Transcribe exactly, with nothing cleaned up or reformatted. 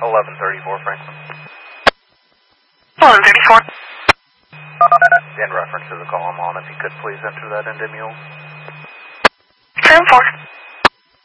eleven thirty-four, Franklin. eleven thirty-four. In reference to the call I'm on, if you could please enter that into Mule. ten four.